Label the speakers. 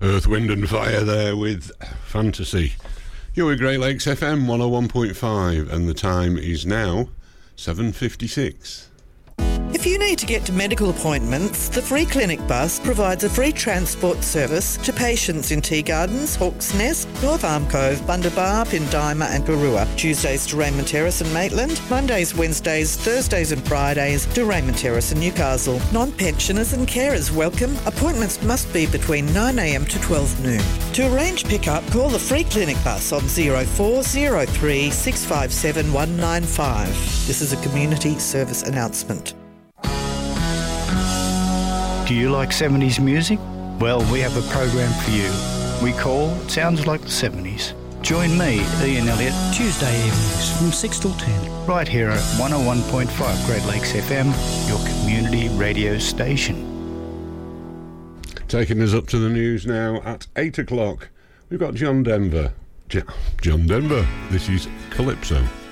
Speaker 1: Earth, Wind and Fire there with Fantasy. You're with Great Lakes FM 101.5 and the time is now 7:56.
Speaker 2: If you need to get to medical appointments, the Free Clinic Bus provides a free transport service to patients in Tea Gardens, Hawk's Nest, North Arm Cove, Bundabar, Pindima and Garua. Tuesdays to Raymond Terrace and Maitland, Mondays, Wednesdays, Thursdays and Fridays to Raymond Terrace and Newcastle. Non-pensioners and carers welcome. Appointments must be between 9am to 12 noon. To arrange pick-up, call the Free Clinic Bus on 0403 657 195. This is a community service announcement.
Speaker 3: Do you like 70s music? Well, we have a program for you. We call Sounds Like the 70s. Join me, Ian Elliott,
Speaker 4: Tuesday evenings from 6 till 10.
Speaker 3: right here at 101.5 Great Lakes FM, your community radio station.
Speaker 1: Taking us up to the news now at 8 o'clock. We've got John Denver. John Denver. This is Calypso.